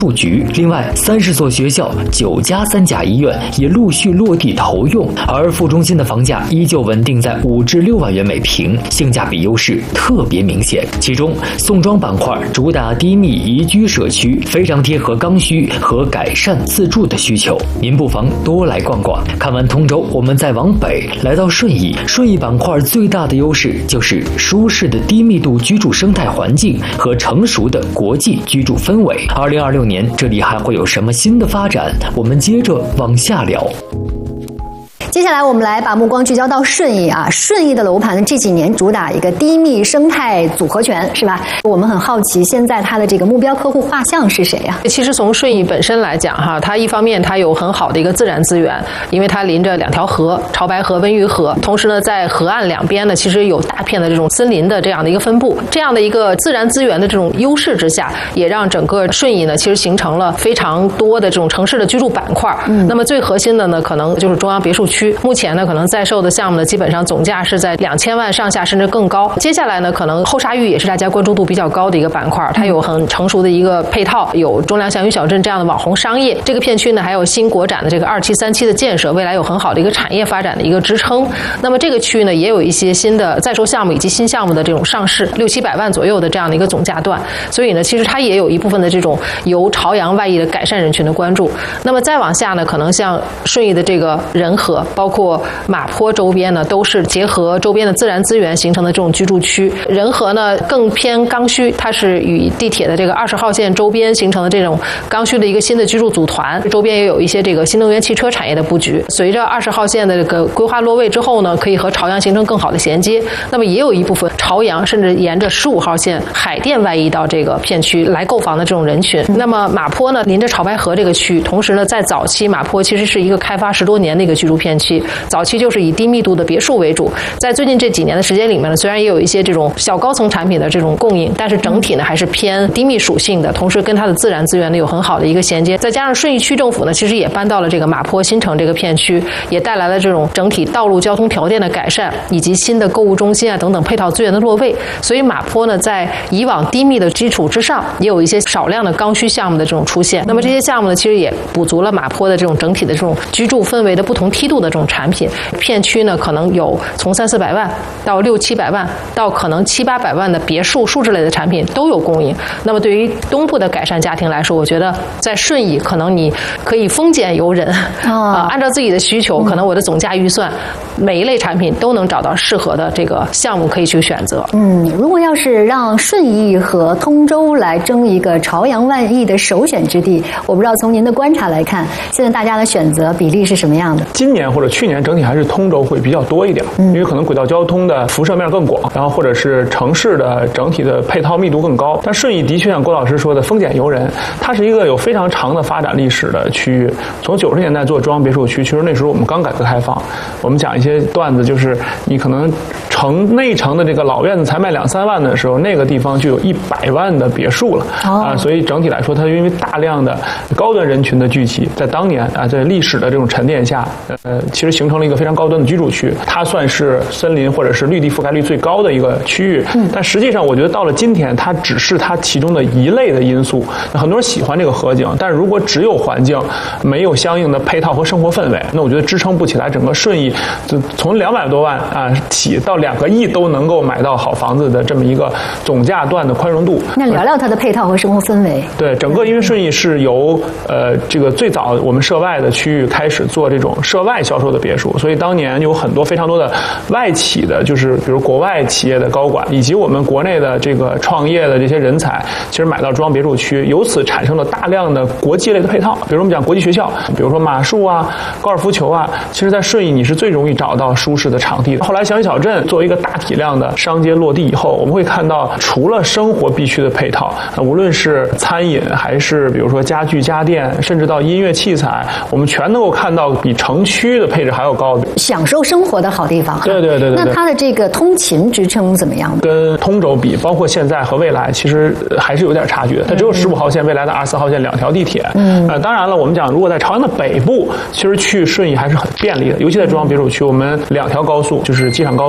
布局。另外，30所学校、9家3甲医院也陆续落地投用，而副中心的房价依旧稳定在5至6万元每平，性价比优势特别明显。其中，宋庄板块主打低密宜居社区，非常贴合刚需和改善自住的需求。您不妨多来逛逛。看完通州，我们再往北来到顺义。顺义板块最大的优势就是舒适的低密度居住生态环境和成熟的国际居住氛围。2026年，这里还会有什么新的发展？我们接着往下聊。 接下来我们来把目光聚焦到顺义啊，顺义的楼盘这几年主打一个低密生态组合拳，是吧？我们很好奇，现在它的这个目标客户画像是谁呀？ 其实从顺义本身来讲哈，它一方面它有很好的一个自然资源，因为它临着2条河，潮白河、温榆河，同时呢，在河岸两边呢，其实有大片的这种森林的这样的一个分布，这样的一个自然资源的这种优势之下，也让整个顺义呢，其实形成了非常多的这种城市的居住板块。那么最核心的呢，可能就是中央别墅区。目前呢，可能在售的项目呢，基本上总价是在2000万上下，甚至更高。接下来呢，可能后沙峪也是大家关注度比较高的一个板块，它有很成熟的一个配套，有中粮祥云小镇这样的网红商业。这个片区呢，还有新国展的这个27、37的建设，未来有很好的一个产业发展的一个支撑。那么这个区域呢，也有一些新的在售项目以及新项目的这种上市，600、700万左右的这样的一个总价段。所以呢，其实它也有一部分的这种由朝阳外溢的改善人群的关注。那么再往下呢，可能像顺义的这个仁和，包括马坡周边呢，都是结合周边的自然资源形成的这种居住区。仁和呢更偏刚需，它是与地铁的这个20号线周边形成的这种刚需的一个新的居住组团，周边也有一些这个新能源汽车产业的布局。随着20号线的这个规划落位之后呢，可以和朝阳形成更好的衔接。那么也有一部分朝阳甚至沿着15号线海淀外溢到这个片区来购房的这种人群。那么马坡呢临着潮白河这个区，同时呢在早期马坡其实是一个开发10多年的一个居住片区，早期就是以低密度的别墅为主。在最近这几年的时间里面呢，虽然也有一些这种小高层产品的这种供应，但是整体呢还是偏低密属性的，同时跟它的自然资源呢有很好的一个衔接。再加上顺义区政府呢其实也搬到了这个马坡新城这个片区，也带来了这种整体道路交通条件的改善，以及新的购物中心啊等等配套资源的落位。所以马坡呢在以往低密的基础之上，也有一些少量的刚需项目的这种出现。那么这些项目呢其实也补足了马坡的这种整体的这种居住氛围的不同梯度的这种产品。片区呢可能有从300、400万到600、700万到可能700、800万的别墅数字类的产品都有供应。那么对于东部的改善家庭来说，我觉得在顺义可能你可以丰俭由人按照自己的需求，可能我的总价预算每一类产品都能找到适合的这个项目可以去选择。 如果要是让顺义和通州来争一个朝阳万亿的首选之地，我不知道从您的观察来看，现在大家的选择比例是什么样的？ 今年或者去年整体还是通州会比较多一点，因为可能轨道交通的辐射面更广，然后或者是城市的整体的配套密度更高。但顺义的确像郭老师说的丰俭由人，它是一个有非常长的发展历史的区域。从90年代做中央别墅区，其实那时候我们刚改革开放，我们讲一些段子，就是你可能内城的这个老院子才卖2、3万的时候，那个地方就有100万的别墅了所以整体来说，它因为大量的高端人群的聚集，在当年在历史的这种沉淀下，其实形成了一个非常高端的居住区。它算是森林或者是绿地覆盖率最高的一个区域，但实际上我觉得到了今天，它只是它其中的一类的因素。很多人喜欢这个河景，但是如果只有环境，没有相应的配套和生活氛围，那我觉得支撑不起来整个顺义从200多万起到2个亿都能够买到好房子的这么一个总价段的宽容度。 那聊聊它的配套和生活氛围。 对，整个因为顺义是由这个最早我们涉外的区域开始做这种涉外销售的别墅，所以当年有非常多的外企的，就是比如国外企业的高管，以及我们国内的这个创业的这些人才，其实买到中央别墅区，由此产生了大量的国际类的配套。比如我们讲国际学校，比如说马术高尔夫球其实在顺义你是最容易找到舒适的场地的。后来祥云小镇作为一个大体量的商街落地以后，我们会看到除了生活必须的配套，无论是餐饮还是比如说家具家电，甚至到音乐器材，我们全能够看到比城区的配置还要高的享受生活的好地方。 对。 那它的这个通勤支撑怎么样呢？ 跟通州比，包括现在和未来，其实还是有点差距的。它只有15号线，未来的24号线2条地铁。当然了，我们讲如果在朝阳的北部，其实去顺义还是很便利的，尤其在中央别墅区，我们2条高速，就是机场高速和京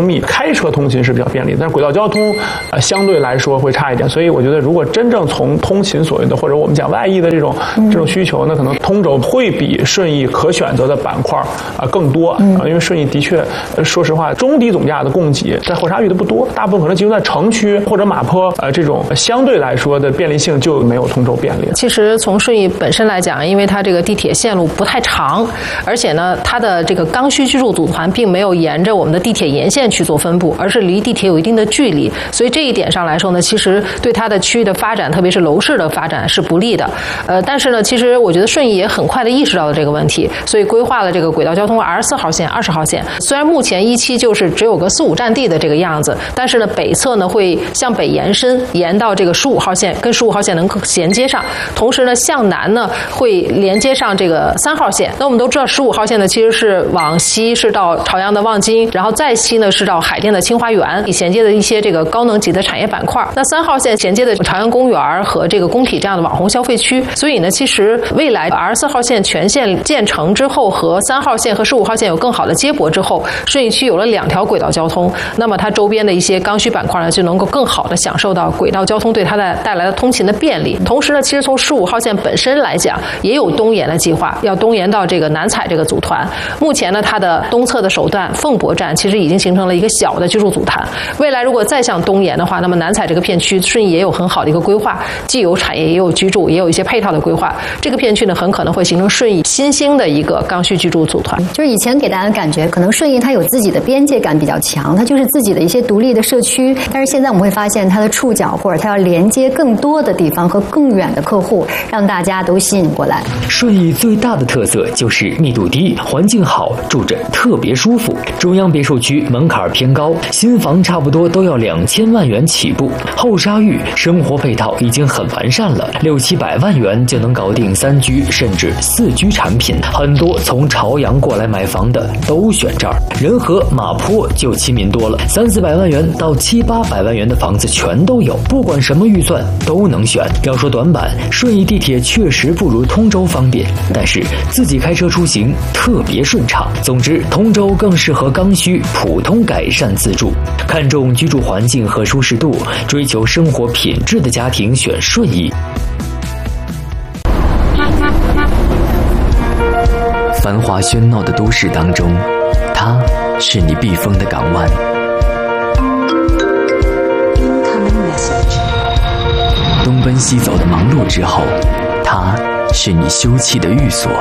精密，开车通勤是比较便利，但是轨道交通相对来说会差一点。所以我觉得，如果真正从通勤所谓的或者我们讲外溢的这种需求，那可能通州会比顺义可选择的板块更多因为顺义的确，说实话，中低总价的供给在后沙峪的不多，大部分可能集中在城区或者马坡这种相对来说的便利性就没有通州便利。 其实从顺义本身来讲，因为它这个地铁线路不太长，而且呢，它的这个刚需居住组团并没有沿着我们的地铁沿线去做分布，而是离地铁有一定的距离，所以这一点上来说呢，其实对它的区域的发展，特别是楼市的发展是不利的。但是呢，其实我觉得顺义也很快的意识到了这个问题，所以规划了这个轨道交通24号线、20号线。虽然目前一期就是只有个4-5站地的这个样子，但是呢，北侧呢会向北延伸，延到这个15号线，跟15号线能衔接上。同时呢，向南呢会连接上这个3号线。那我们都知道，15号线呢其实是往西是到朝阳的望京，然后再西呢是到海淀的清华园，衔接的一些这个高能级的产业板块。那3号线衔接的朝阳公园和这个工体这样的网红消费区。所以呢，其实未来24号线全线建成之后，和3号线和15号线有更好的接驳之后，顺义区有了2条轨道交通，那么它周边的一些刚需板块呢，就能够更好的享受到轨道交通对它的带来的通勤的便利。同时呢，其实从15号线本身来讲，也有东延的计划，要东延到这个南采这个组团。目前呢，它的东侧的首段凤博站其实已经形成了一个小的居住组团。未来如果再向东延的话，那么南采这个片区顺义也有很好的一个规划，既有产业也有居住，也有一些配套的规划。这个片区呢，很可能会形成顺义新兴的一个刚需居住组团。 就是以前给大家的感觉，可能顺义它有自己的边界感比较强，它就是自己的一些独立的社区。但是现在我们会发现，它的触角或者它要连接更多的地方和更远的客户，让大家都吸引过来。 顺义最大的特色就是密度低，环境好，住着特别舒服。中央别墅区门槛偏高，新房差不多都要2000万元起步。后沙峪生活配套已经很完善了，600-700万元就能搞定3居甚至4居产品。很多从朝阳过来买房的都选这儿。仁和、马坡就亲民多了，300-400万元到700-800万元的房子全都有，不管什么预算都能选。要说短板，顺义地铁确实不如通州方便，但是自己开车出行特别顺畅。总之，通州更适合刚需、普通改善自住，看重居住环境和舒适度，追求生活品质的家庭选顺义。繁华喧闹的都市当中，它是你避风的港湾。东奔西走的忙碌之后，它是你休憩的寓所。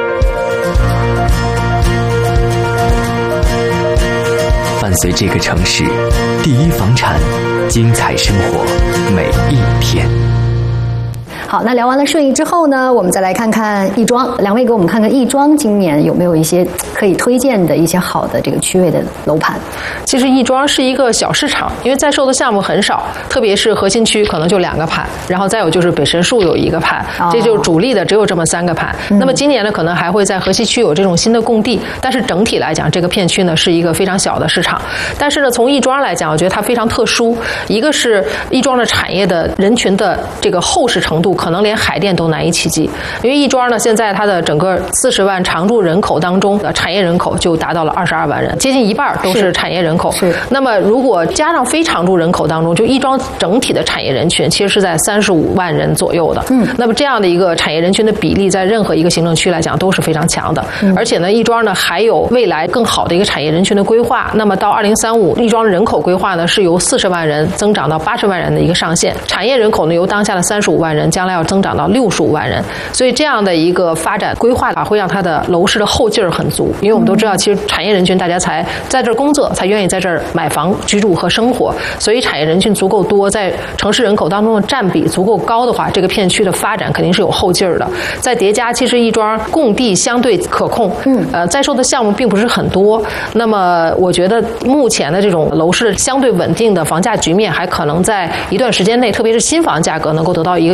伴随这个城市，第一房产，精彩生活每一天。 好，那聊完了顺义之后呢，我们再来看看亦庄。两位给我们看看亦庄今年有没有一些可以推荐的一些好的这个区位的楼盘。 其实亦庄是一个小市场，因为在售的项目很少，特别是核心区可能就2个盘，然后再有就是北神树有1个盘，这就是主力的只有这么3个盘。那么今年呢，可能还会在河西区有这种新的供地，但是整体来讲，这个片区呢是一个非常小的市场。但是呢，从亦庄来讲，我觉得它非常特殊，一个是亦庄的产业的人群的这个厚实程度，可能连海淀都难以企及。因为亦庄呢，现在它的整个40万常住人口当中的产业人口就达到了22万人，接近一半都是产业人口。 是。 那么如果加上非常住人口当中，就亦庄整体的产业人群其实是在35万人左右的。那么这样的一个产业人群的比例，在任何一个行政区来讲都是非常强的。而且呢，亦庄呢还有未来更好的一个产业人群的规划。那么到2035，亦庄人口规划呢是由40万人增长到80万人的一个上限，产业人口呢由当下的35万人，将来要增长到65万人。所以这样的一个发展规划啊，会让它的楼市的后劲儿很足。因为我们都知道，其实产业人群大家才在这儿工作，才愿意在这儿买房居住和生活，所以产业人群足够多，在城市人口当中的占比足够高的话，这个片区的发展肯定是有后劲儿的。再叠加，其实亦庄供地相对可控，在售的项目并不是很多。那么我觉得目前的这种楼市相对稳定的房价局面，还可能在一段时间内，特别是新房价格能够得到一个有效的一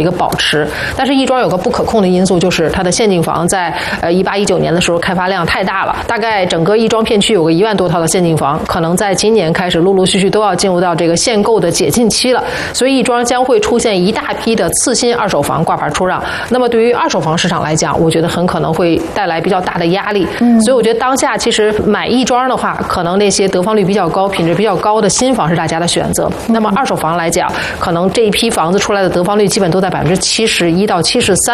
个保持。但是亦庄有个不可控的因素，就是它的限进房在18、19年的时候开发量太大了，大概整个亦庄片区有个1万多套的限进房，可能在今年开始陆陆续续都要进入到这个限购的解禁期了，所以亦庄将会出现一大批的次新二手房挂牌出让。那么对于二手房市场来讲，我觉得很可能会带来比较大的压力。所以我觉得当下其实买亦庄的话，可能那些得房率比较高、品质比较高的新房是大家的选择。那么二手房来讲，可能这一批房子出来的得房率基本都在71%到73%。